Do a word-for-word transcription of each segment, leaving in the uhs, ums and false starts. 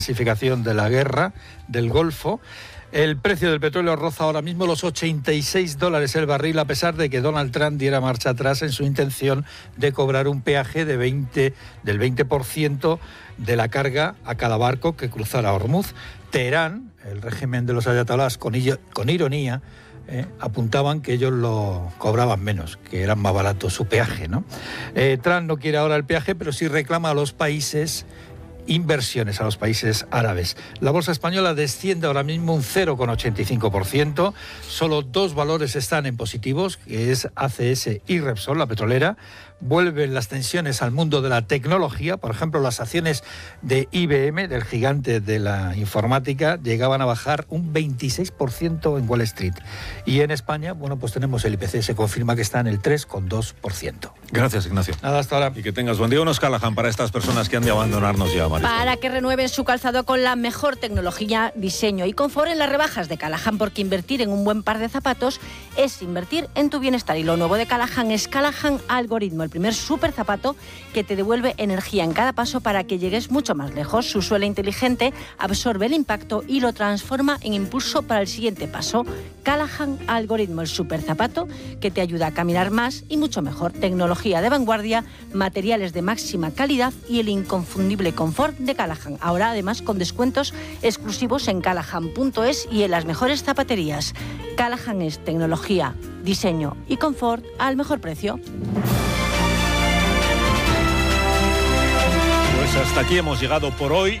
Clasificación de la guerra del Golfo. El precio del petróleo roza ahora mismo los ochenta y seis dólares el barril, a pesar de que Donald Trump diera marcha atrás en su intención de cobrar un peaje de veinte, del veinte por ciento de la carga a cada barco que cruzara Hormuz. Teherán, el régimen de los ayatolás, con, con ironía, eh, apuntaban que ellos lo cobraban menos, que eran más baratos su peaje, ¿no? Eh, Trump no quiere ahora el peaje, pero sí reclama a los países inversiones, a los países árabes. La bolsa española desciende ahora mismo un cero coma ochenta y cinco por ciento. Solo dos valores están en positivos, que es A C S y Repsol, la petrolera. Vuelven las tensiones al mundo de la tecnología. Por ejemplo, las acciones de I B M, del gigante de la informática, llegaban a bajar un veintiséis por ciento en Wall Street. Y en España, bueno, pues tenemos el I P C, se confirma que está en el tres coma dos por ciento. Gracias, Ignacio. Nada, hasta ahora. Y que tengas buen día. Unos Callahan para estas personas que han de abandonarnos ya, Marisol. Para que renueven su calzado con la mejor tecnología, diseño y confort en las rebajas de Callahan, porque invertir en un buen par de zapatos es invertir en tu bienestar. Y lo nuevo de Callahan es Callahan Algoritmo, el primer super zapato que te devuelve energía en cada paso para que llegues mucho más lejos. Su suela inteligente absorbe el impacto y lo transforma en impulso para el siguiente paso. Callahan Algoritmo, el super zapato que te ayuda a caminar más y mucho mejor. Tecnología de vanguardia, materiales de máxima calidad y el inconfundible confort de Callahan. Ahora además con descuentos exclusivos en callahan punto es y en las mejores zapaterías. Callahan es tecnología, diseño y confort al mejor precio. Pues hasta aquí hemos llegado por hoy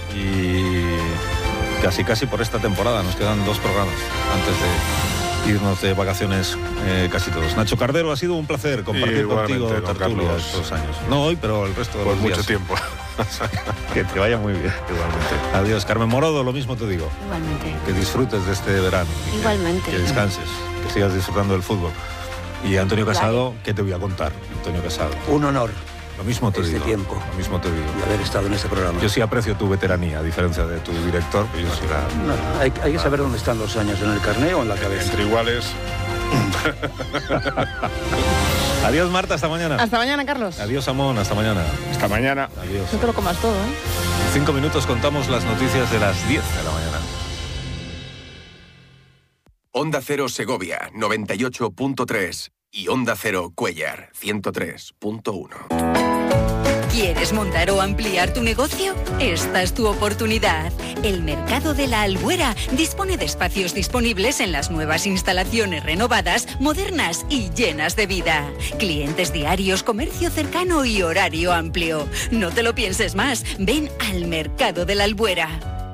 y casi casi por esta temporada. Nos quedan dos programas antes de irnos de vacaciones eh, casi todos. Nacho Cardero, ha sido un placer compartir Igualmente, contigo don tertulia Carlos. estos años. No hoy, pero el resto de Por los mucho días. tiempo. Que te vaya muy bien. Igualmente. Adiós, Carmen Morodo, lo mismo te digo. Igualmente. Que disfrutes de este verano. Y Igualmente. Que, que descanses, que sigas disfrutando del fútbol. Y Antonio Casado, ¿qué te voy a contar? Antonio Casado. Un honor Lo mismo te este digo. tiempo Lo mismo te digo. de haber estado en este programa. Yo sí aprecio tu veteranía, a diferencia de tu director, que yo sí la... No, hay, hay que saber dónde están los años, en el carné o en la cabeza. Entre iguales. Adiós, Marta, hasta mañana. Hasta mañana, Carlos. Adiós, Amón, hasta mañana. Hasta mañana. Adiós. No te lo comas todo, ¿eh? En cinco minutos contamos las noticias de las diez de la mañana. Onda Cero Segovia, noventa y ocho punto tres. Y Onda Cero Cuéllar, ciento tres punto uno. ¿Quieres montar o ampliar tu negocio? Esta es tu oportunidad. El Mercado de la Albuera dispone de espacios disponibles en las nuevas instalaciones renovadas, modernas y llenas de vida. Clientes diarios, comercio cercano y horario amplio. No te lo pienses más. Ven al Mercado de la Albuera.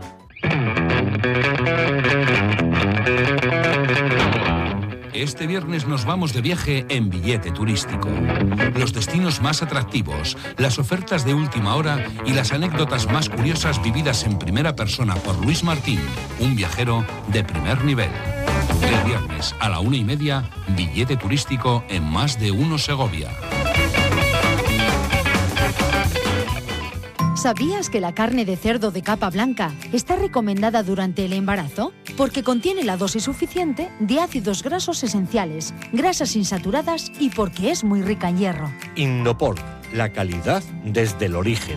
Este viernes nos vamos de viaje en Billete Turístico. Los destinos más atractivos, las ofertas de última hora y las anécdotas más curiosas vividas en primera persona por Luis Martín, un viajero de primer nivel. El viernes a la una y media, Billete Turístico en Más de Uno Segovia. ¿Sabías que la carne de cerdo de capa blanca está recomendada durante el embarazo? Porque contiene la dosis suficiente de ácidos grasos esenciales, grasas insaturadas y porque es muy rica en hierro. Innopor, la calidad desde el origen.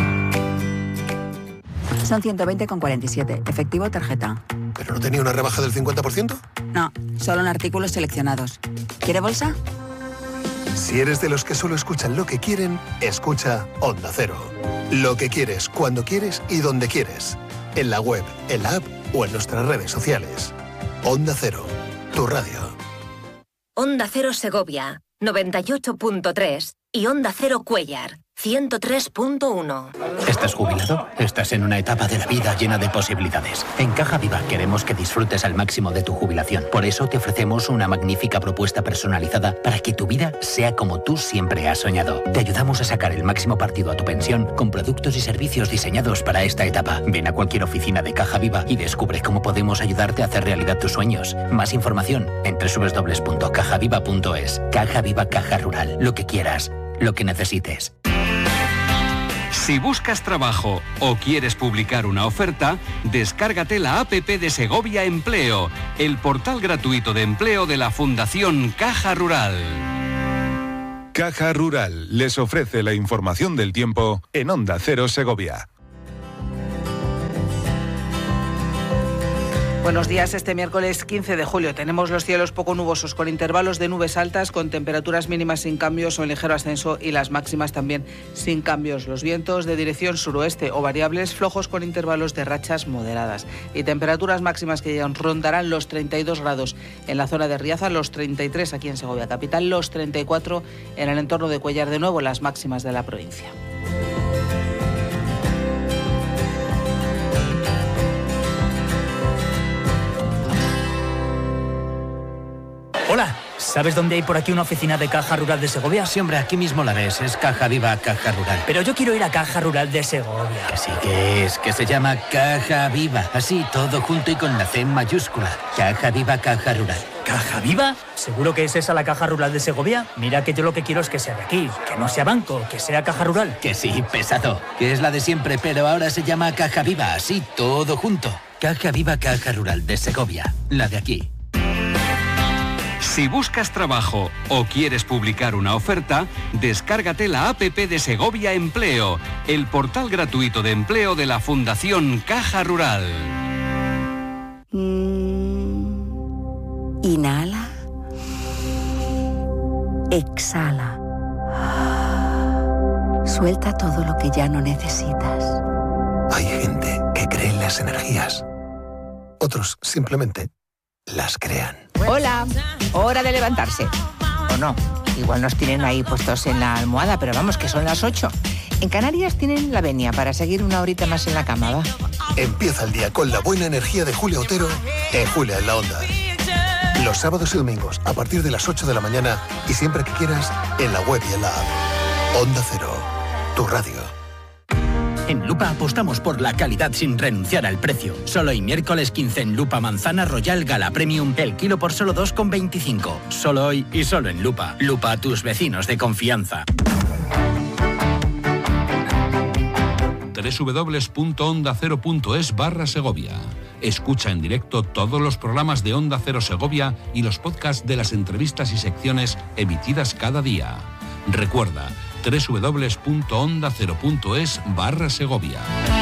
Son ciento veinte con cuarenta y siete, efectivo o tarjeta. ¿Pero no tenía una rebaja del cincuenta por ciento? No, solo en artículos seleccionados. ¿Quiere bolsa? Si eres de los que solo escuchan lo que quieren, escucha Onda Cero. Lo que quieres, cuando quieres y donde quieres. En la web, en la app o en nuestras redes sociales. Onda Cero, tu radio. Onda Cero Segovia, noventa y ocho punto tres. Y Onda Cero Cuéllar, ciento tres punto uno. ¿Estás jubilado? Estás en una etapa de la vida llena de posibilidades. En Caja Viva queremos que disfrutes al máximo de tu jubilación. Por eso te ofrecemos una magnífica propuesta personalizada para que tu vida sea como tú siempre has soñado. Te ayudamos a sacar el máximo partido a tu pensión con productos y servicios diseñados para esta etapa. Ven a cualquier oficina de Caja Viva y descubre cómo podemos ayudarte a hacer realidad tus sueños. Más información en doble u doble u doble u punto caja viva punto es. Caja Viva, Caja Rural. Lo que quieras, lo que necesites. Si buscas trabajo o quieres publicar una oferta, descárgate la app de Segovia Empleo, el portal gratuito de empleo de la Fundación Caja Rural. Caja Rural les ofrece la información del tiempo en Onda Cero Segovia. Buenos días. Este miércoles quince de julio tenemos los cielos poco nubosos con intervalos de nubes altas, con temperaturas mínimas sin cambios o en ligero ascenso y las máximas también sin cambios. Los vientos de dirección suroeste o variables flojos con intervalos de rachas moderadas y temperaturas máximas que rondarán los treinta y dos grados en la zona de Riaza, los treinta y tres aquí en Segovia capital, los treinta y cuatro en el entorno de Cuéllar, de nuevo las máximas de la provincia. Hola, ¿sabes dónde hay por aquí una oficina de Caja Rural de Segovia? Sí, hombre, aquí mismo la ves, es Caja Viva Caja Rural. Pero yo quiero ir a Caja Rural de Segovia. Que sí que es, que se llama Caja Viva, así, todo junto y con la C mayúscula. Caja Viva Caja Rural. ¿Caja Viva? ¿Seguro que es esa la Caja Rural de Segovia? Mira que yo lo que quiero es que sea de aquí, que no sea banco, que sea Caja Rural. Que sí, pesado, que es la de siempre, pero ahora se llama Caja Viva, así, todo junto. Caja Viva Caja Rural de Segovia, la de aquí. Si buscas trabajo o quieres publicar una oferta, descárgate la app de Segovia Empleo, el portal gratuito de empleo de la Fundación Caja Rural. Mm, inhala. Exhala. Suelta todo lo que ya no necesitas. Hay gente que cree en las energías. Otros simplemente las crean. Hola, hora de levantarse. O no, igual nos tienen ahí puestos en la almohada, pero vamos, que son las ocho. En Canarias tienen la venia para seguir una horita más en la cama, ¿va? Empieza el día con la buena energía de Julia Otero en Julia en la Onda. Los sábados y domingos a partir de las ocho de la mañana y siempre que quieras en la web y en la app. Onda Cero, tu radio. En Lupa apostamos por la calidad sin renunciar al precio. Solo hoy miércoles quince en Lupa Manzana Royal Gala Premium, el kilo por solo dos con veinticinco. Solo hoy y solo en Lupa. Lupa, tus vecinos de confianza. doble u doble u doble u punto onda cero punto es barra Segovia. Escucha en directo todos los programas de Onda Cero Segovia y los podcasts de las entrevistas y secciones emitidas cada día. Recuerda, doble u doble u doble u punto onda cero punto es barra Segovia.